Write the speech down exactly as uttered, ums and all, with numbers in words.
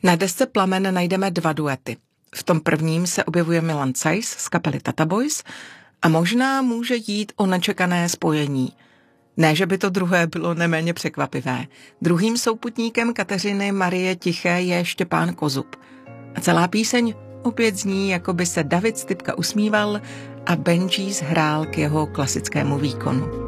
Na desce Plamen najdeme dva duety. V tom prvním se objevuje Milan Cajs z kapely Tata Boys a možná může jít o nečekané spojení. Ne, že by to druhé bylo neméně překvapivé. Druhým souputníkem Kateřiny Marie Tiché je Štěpán Kozub. A celá píseň opět zní, jako by se David Stypka usmíval a Benjís hrál k jeho klasickému výkonu.